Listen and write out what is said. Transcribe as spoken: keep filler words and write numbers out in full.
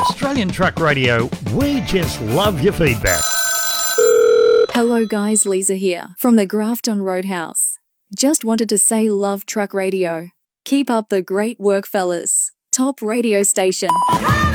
Australian Truck Radio, we just love your feedback. Hello guys, Lisa here from the Grafton Roadhouse. Just wanted to say love Truck Radio. Keep up the great work, fellas. Top radio station.